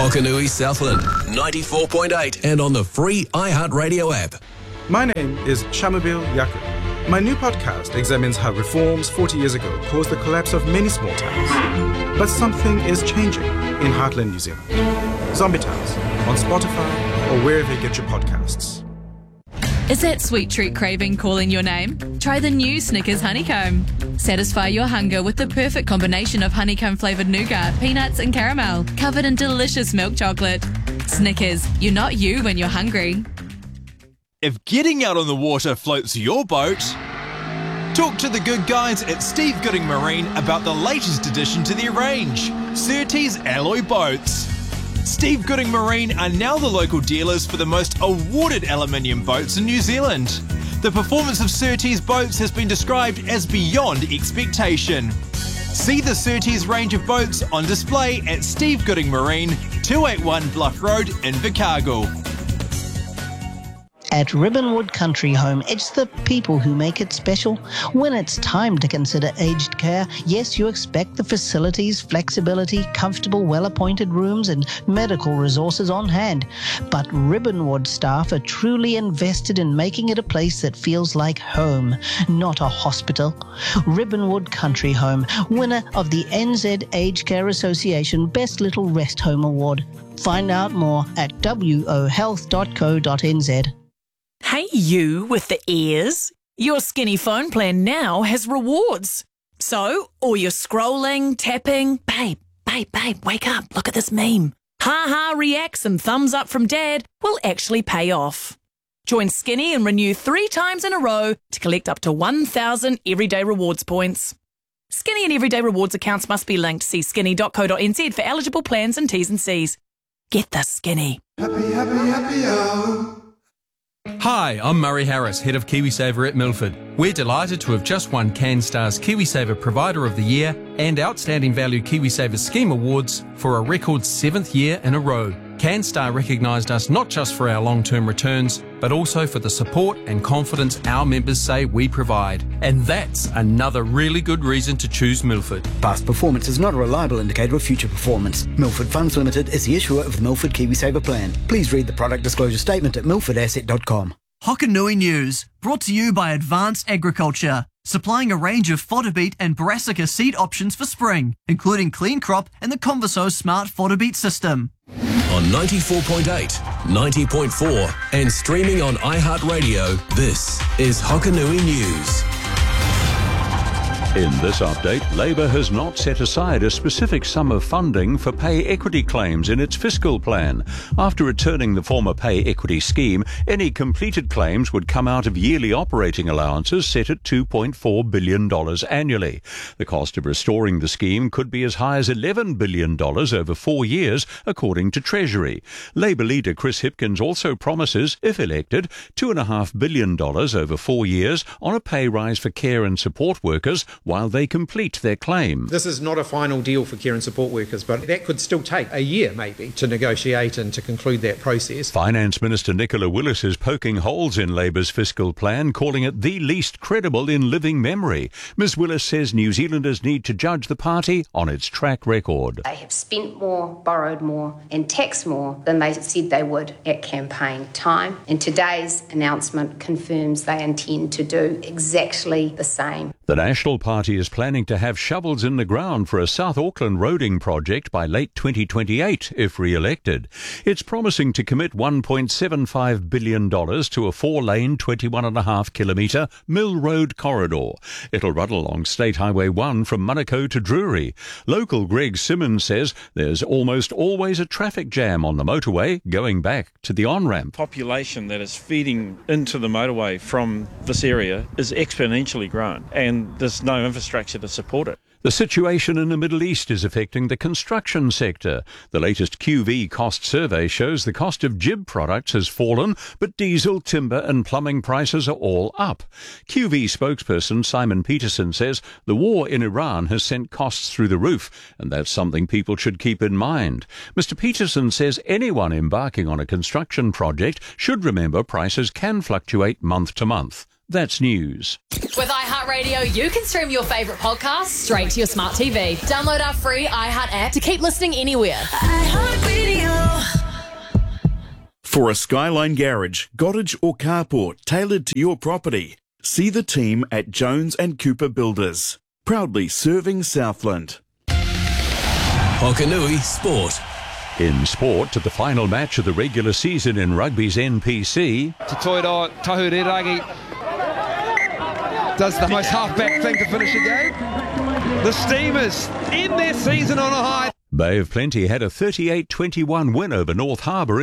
Hokanui Southland, 94.8 and on the free iHeartRadio app. My name is Shamabil Yaku. My new podcast examines how reforms 40 years ago caused the collapse of many small towns. But something is changing in Heartland, New Zealand. Zombie Towns, on Spotify or wherever you get your podcasts. Is that sweet treat craving calling your name? Try the new Snickers Honeycomb. Satisfy your hunger with the perfect combination of honeycomb-flavoured nougat, peanuts and caramel, covered in delicious milk chocolate. Snickers, you're not you when you're hungry. If getting out on the water floats your boat, talk to the good guys at Steve Gooding Marine about the latest addition to their range, Surtees Alloy Boats. Steve Gooding Marine are now the local dealers for the most awarded aluminium boats in New Zealand. The performance of Surtees boats has been described as beyond expectation. See the Surtees range of boats on display at Steve Gooding Marine, 281 Bluff Road in Invercargill. At Ribbonwood Country Home, it's the people who make it special. When it's time to consider aged care, yes, you expect the facilities, flexibility, comfortable, well-appointed rooms and medical resources on hand. But Ribbonwood staff are truly invested in making it a place that feels like home, not a hospital. Ribbonwood Country Home, winner of the NZ Aged Care Association Best Little Rest Home Award. Find out more at wohealth.co.nz. Hey you with the ears. Your Skinny phone plan now has rewards. So, all your scrolling, tapping, babe, wake up, look at this meme. Ha reacts and thumbs up from dad will actually pay off. Join Skinny and renew 3 times in a row to collect up to 1,000 everyday rewards points. Skinny and everyday rewards accounts must be linked. See skinny.co.nz for eligible plans and T's and C's. Get the Skinny. Happy, Hi, I'm Murray Harris, Head of KiwiSaver at Milford. We're delighted to have just won CanStar's KiwiSaver Provider of the Year and Outstanding Value KiwiSaver Scheme Awards for a record 7th year in a row. CanStar recognised us not just for our long-term returns, but also for the support and confidence our members say we provide. And that's another really good reason to choose Milford. Past performance is not a reliable indicator of future performance. Milford Funds Limited is the issuer of the Milford KiwiSaver plan. Please read the product disclosure statement at milfordasset.com. Hokanui News, brought to you by Advanced Agriculture, supplying a range of fodder beet and brassica seed options for spring, including Clean Crop and the Converso Smart Fodder Beet System. On 94.8, 90.4 and streaming on iHeartRadio, this is Hokanui News. In this update, Labour has not set aside a specific sum of funding for pay equity claims in its fiscal plan. After returning the former pay equity scheme, any completed claims would come out of yearly operating allowances set at $2.4 billion annually. The cost of restoring the scheme could be as high as $11 billion over 4 years, according to Treasury. Labour leader Chris Hipkins also promises, if elected, $2.5 billion over 4 years on a pay rise for care and support workers while they complete their claim. This is not a final deal for care and support workers, but that could still take a year maybe to negotiate and to conclude that process. Finance Minister Nicola Willis is poking holes in Labour's fiscal plan, calling it the least credible in living memory. Ms Willis says New Zealanders need to judge the party on its track record. They have spent more, borrowed more and taxed more than they said they would at campaign time. And today's announcement confirms they intend to do exactly the same. The National Party is planning to have shovels in the ground for a South Auckland roading project by late 2028 if re-elected. It's promising to commit $1.75 billion to a 4-lane, 21.5-kilometre Mill Road corridor. It'll run along State Highway 1 from Manukau to Drury. Local Greg Simmons says there's almost always a traffic jam on the motorway going back to the on-ramp. Population that is feeding into the motorway from this area is exponentially grown, and there's no infrastructure to support it. The situation in the Middle East is affecting the construction sector. The latest QV cost survey shows the cost of jib products has fallen, but diesel, timber and plumbing prices are all up. QV spokesperson Simon Peterson says the war in Iran has sent costs through the roof, and that's something people should keep in mind. Mr. Peterson says anyone embarking on a construction project should remember prices can fluctuate month to month. That's news. With iHeartRadio, you can stream your favourite podcasts straight to your smart TV. Download our free iHeart app to keep listening anywhere. For a Skyline garage, cottage or carport tailored to your property, see the team at Jones and Cooper Builders. Proudly serving Southland. Hokanui Sport. In sport, to the final match of the regular season in rugby's NPC. Te Toira Tahureragi does the most halfback thing to finish a game. The Steamers end their season on a high. Bay of Plenty had a 38-21 win over North Harbour.